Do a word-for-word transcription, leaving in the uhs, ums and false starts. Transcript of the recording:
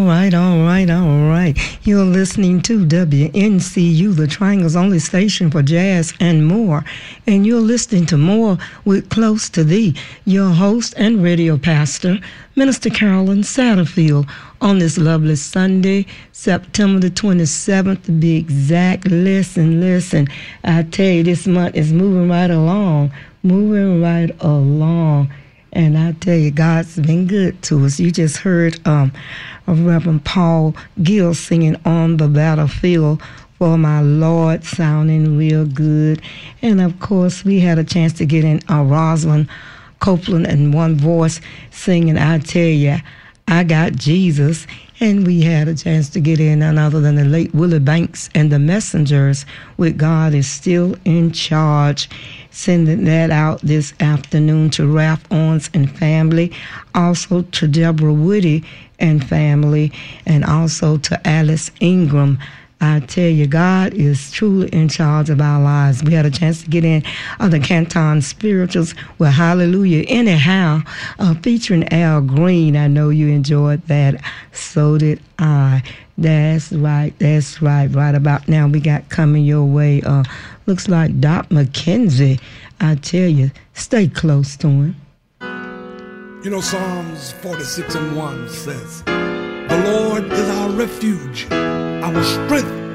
right, all right, all right. You're listening to W N C U, the Triangle's only station for jazz and more. And you're listening to More with Close to Thee, your host and radio pastor, Minister Carolyn Satterfield, on this lovely Sunday, September the twenty-seventh, to be exact. Listen, listen. I tell you, this month is moving right along, moving right along. And I tell you, God's been good to us. You just heard um, Reverend Paul Gill singing On the Battlefield for My Lord, sounding real good. And, of course, we had a chance to get in uh, Rosalind Copeland in one voice singing, I Tell You, I Got Jesus. And we had a chance to get in none other than the late Willie Banks and the Messengers with God is Still in Charge. Sending that out this afternoon to Ralph Owens and family, also to Deborah Woody and family, and also to Alice Ingram. I tell you, God is truly in charge of our lives. We had a chance to get in on the Canton Spirituals with Hallelujah Anyhow, uh, featuring Al Green. I know you enjoyed that. So did I. That's right. That's right. Right about now, we got coming your way. Uh, looks like Doc McKenzie. I tell you, stay close to him. You know, Psalms forty-six and one says, the Lord is our refuge, our strength